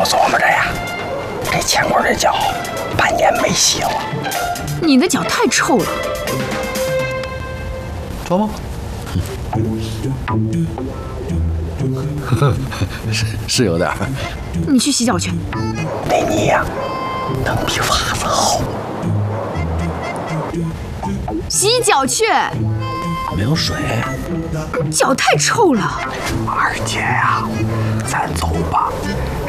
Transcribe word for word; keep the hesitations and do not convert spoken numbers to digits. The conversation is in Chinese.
琢磨着呀，这钱棍这脚半年没洗了。 你的脚太臭了。 臭吗？是是有点。 你去洗脚去。 那泥呀，能比袜子厚。 洗脚去。 没有水。 脚太臭了。 二姐呀，咱走吧，